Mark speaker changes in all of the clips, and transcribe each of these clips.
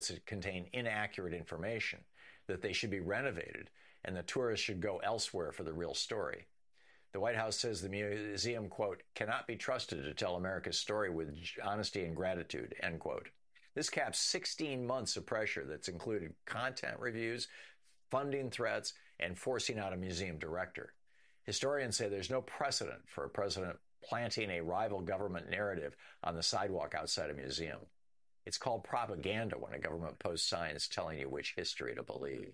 Speaker 1: contain inaccurate information, that they should be renovated, and that tourists should go elsewhere for the real story. The White House says the museum, quote, cannot be trusted to tell America's story with honesty and gratitude, end quote. This caps 16 months of pressure that's included content reviews, funding threats, and forcing out a museum director. Historians say there's no precedent for a president planting a rival government narrative on the sidewalk outside a museum. It's called propaganda when a government posts signs telling you which history to believe.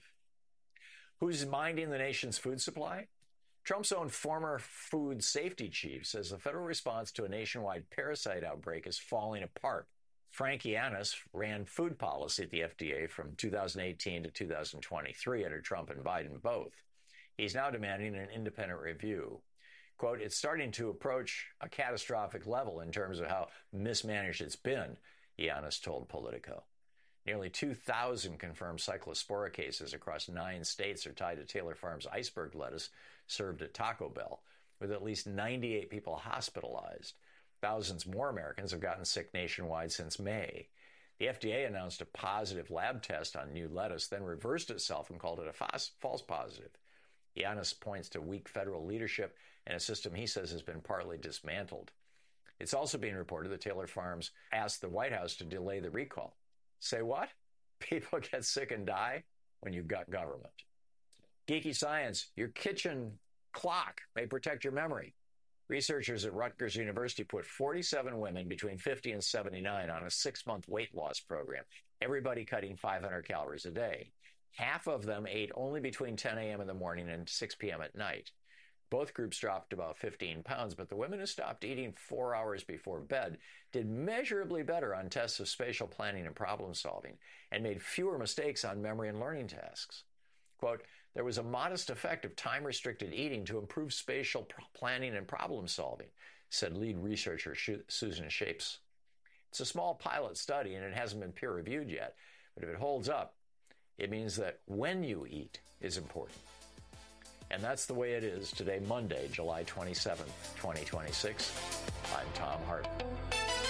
Speaker 1: Who's minding the nation's food supply? Trump's own former food safety chief says the federal response to a nationwide parasite outbreak is falling apart. Frank Yiannas ran food policy at the FDA from 2018 to 2023 under Trump and Biden both. He's now demanding an independent review. Quote, it's starting to approach a catastrophic level in terms of how mismanaged it's been, Yiannas told Politico. Nearly 2,000 confirmed cyclospora cases across 9 states are tied to Taylor Farms iceberg lettuce served at Taco Bell, with at least 98 people hospitalized. Thousands more Americans have gotten sick nationwide since May. The FDA announced a positive lab test on new lettuce, then reversed itself and called it a false positive. Yiannas points to weak federal leadership and a system he says has been partly dismantled. It's also being reported that Taylor Farms asked the White House to delay the recall. Say what? People get sick and die when you've got government. Geeky science, your kitchen clock may protect your memory. Researchers at Rutgers University put 47 women between 50 and 79 on a 6-month weight loss program, everybody cutting 500 calories a day. Half of them ate only between 10 a.m. in the morning and 6 p.m. at night. Both groups dropped about 15 pounds, but the women who stopped eating 4 hours before bed did measurably better on tests of spatial planning and problem solving and made fewer mistakes on memory and learning tasks. Quote, there was a modest effect of time-restricted eating to improve spatial planning and problem solving, said lead researcher Susan Shapes. It's a small pilot study and it hasn't been peer-reviewed yet, but if it holds up, it means that when you eat is important. And that's the way it is today, Monday, July 27th, 2026. I'm Thom Hartmann.